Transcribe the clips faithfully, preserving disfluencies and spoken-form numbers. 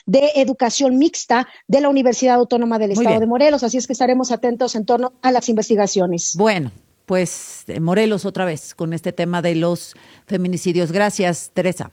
de Educación Mixta de la Universidad Autónoma del Muy Estado bien. de Morelos, así es que estaremos atentos en torno a las investigaciones. Bueno, pues eh, Morelos otra vez con este tema de los feminicidios. Gracias, Teresa.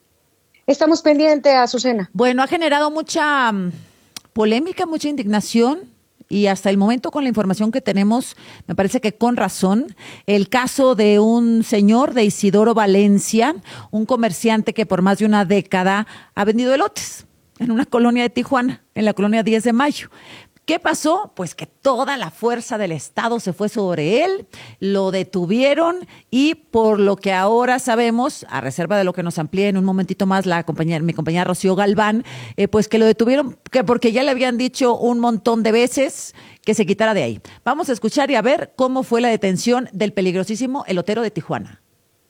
Estamos pendientes, Azucena. Bueno, ha generado mucha mm, polémica, mucha indignación y hasta el momento con la información que tenemos, me parece que con razón, el caso de un señor de Isidoro Valencia, un comerciante que por más de una década ha vendido elotes en una colonia de Tijuana, en la colonia diez de mayo. ¿Qué pasó? Pues que toda la fuerza del Estado se fue sobre él, lo detuvieron y por lo que ahora sabemos, a reserva de lo que nos amplíe en un momentito más la compañera, mi compañera Rocío Galván, eh, pues que lo detuvieron que porque ya le habían dicho un montón de veces que se quitara de ahí. Vamos a escuchar y a ver cómo fue la detención del peligrosísimo elotero de Tijuana.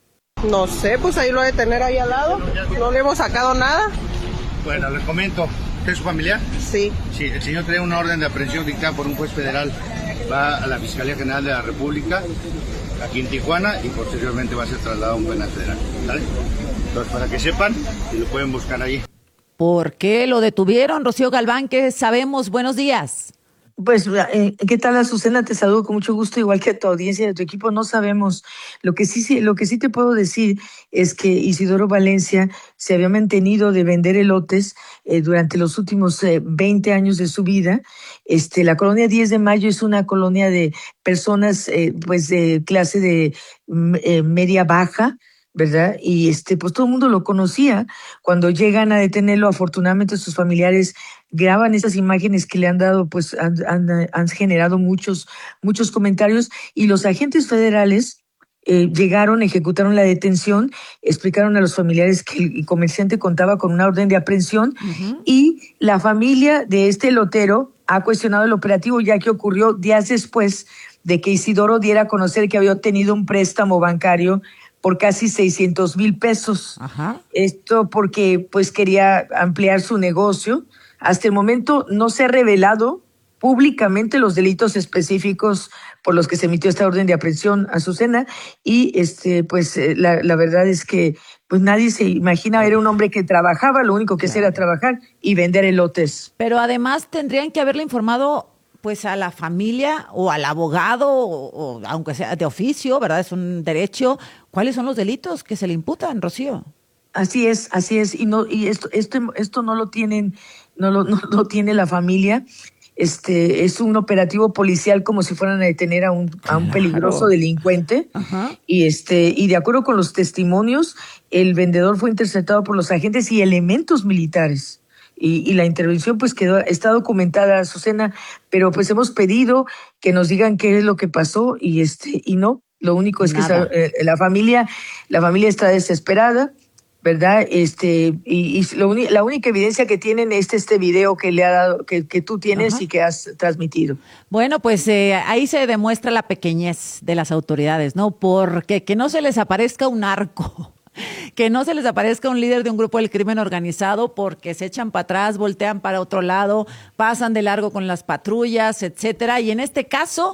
No sé, pues ahí lo de tener ahí al lado, no le hemos sacado nada. Bueno, les comento. ¿Usted es su familiar? Sí. Sí, el señor trae una orden de aprehensión dictada por un juez federal. Va a la Fiscalía General de la República, aquí en Tijuana, y posteriormente va a ser trasladado a un penal federal. ¿Vale? Entonces, para que sepan, y lo pueden buscar allí. ¿Por qué lo detuvieron, Rocío Galván? ¿Qué sabemos? Buenos días. Pues, eh, ¿qué tal, Azucena? Te saludo con mucho gusto, igual que a tu audiencia y a tu equipo. No sabemos. Lo que sí, sí, lo que sí te puedo decir es que Isidoro Valencia se había mantenido de vender elotes eh, durante los últimos eh, veinte años de su vida. Este, la colonia diez de mayo es una colonia de personas, eh, pues, de clase de mm, eh, media baja, ¿verdad? Y este, pues todo el mundo lo conocía. Cuando llegan a detenerlo, afortunadamente sus familiares graban esas imágenes que le han dado, pues han, han, han generado muchos, muchos comentarios, y los agentes federales eh, llegaron, ejecutaron la detención, explicaron a los familiares que el comerciante contaba con una orden de aprehensión, uh-huh. Y la familia de este elotero ha cuestionado el operativo, ya que ocurrió días después de que Isidoro diera a conocer que había obtenido un préstamo bancario por casi seiscientos mil pesos. Ajá. Esto porque pues quería ampliar su negocio. Hasta el momento no se ha revelado públicamente los delitos específicos por los que se emitió esta orden de aprehensión, Azucena, y este pues la, la verdad es que pues nadie se imagina, era un hombre que trabajaba, lo único que claro. hacía era trabajar y vender elotes. Pero además tendrían que haberle informado pues a la familia o al abogado, o, o aunque sea de oficio, ¿verdad? Es un derecho. ¿Cuáles son los delitos que se le imputan, Rocío? Así es, así es. Y no, y esto, esto, esto no lo tienen, no lo, no lo tiene la familia. Este, es un operativo policial como si fueran a detener a un, claro. a un peligroso delincuente. Ajá. Y este, y de acuerdo con los testimonios, el vendedor fue interceptado por los agentes y elementos militares. Y, y la intervención pues quedó, está documentada, Azucena, pero pues hemos pedido que nos digan qué es lo que pasó y este, y no, lo único es Nada. que eh, la familia, la familia está desesperada, ¿verdad? Este, y, y lo uni, la única evidencia que tienen es este video que le ha dado, que, que tú tienes Ajá. y que has transmitido. Bueno, pues eh, ahí se demuestra la pequeñez de las autoridades, ¿no? Porque que no se les aparezca un narco. Que no se les aparezca un líder de un grupo del crimen organizado porque se echan para atrás, voltean para otro lado, pasan de largo con las patrullas, etcétera. Y en este caso,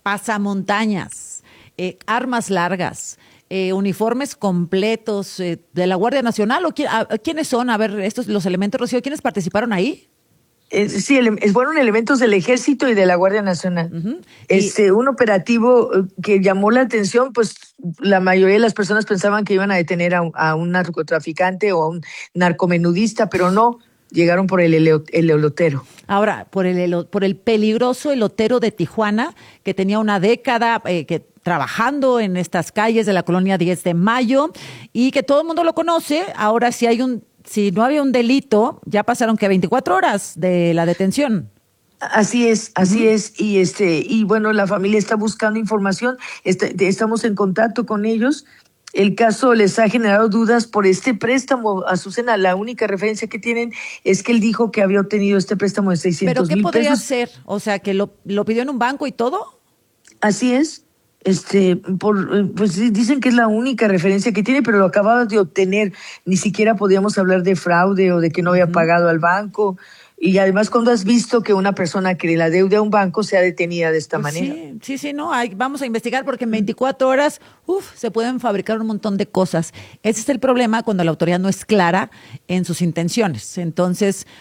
pasamontañas, eh, armas largas, eh, uniformes completos eh, de la Guardia Nacional. ¿O quién, a, quiénes son? A ver, estos los elementos, Rocío, ¿quiénes participaron ahí? Eh, sí, ele- fueron elementos del Ejército y de la Guardia Nacional. Uh-huh. Este, y... un operativo que llamó la atención, pues la mayoría de las personas pensaban que iban a detener a un, a un narcotraficante o a un narcomenudista, pero no, llegaron por el, el, el elotero. Ahora, por el, por el peligroso elotero de Tijuana, que tenía una década eh, que trabajando en estas calles de la colonia diez de mayo y que todo el mundo lo conoce. Ahora si hay un Si no había un delito, ya pasaron que veinticuatro horas de la detención. Así es, así uh-huh. es, y este, y bueno, la familia está buscando información, este, estamos en contacto con ellos. El caso les ha generado dudas por este préstamo, Azucena. La única referencia que tienen es que él dijo que había obtenido este préstamo de seiscientos mil pesos. ¿Pero qué podría ser? O sea, ¿que lo, lo pidió en un banco y todo? Así es. Este, por, pues dicen que es la única referencia que tiene, pero lo acababa de obtener. Ni siquiera podíamos hablar de fraude o de que no había uh-huh. pagado al banco. Y además, cuando has visto que una persona que le adeude a un banco sea detenida de esta pues manera. Sí, sí, sí, no, hay, vamos a investigar porque en veinticuatro horas, uf, se pueden fabricar un montón de cosas. Ese es el problema cuando la autoridad no es clara en sus intenciones. Entonces,